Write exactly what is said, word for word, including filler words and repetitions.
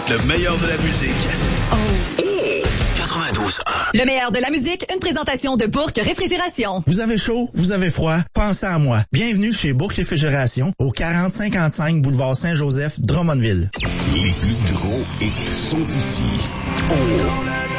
Le meilleur de la musique. Oh. quatre-vingt-douze un. Le meilleur de la musique, une présentation de Bourque Réfrigération. Vous avez chaud, vous avez froid, pensez à moi. Bienvenue chez Bourque Réfrigération, au quarante cinquante-cinq boulevard Saint-Joseph, Drummondville. Les plus gros hits sont ici. Oh.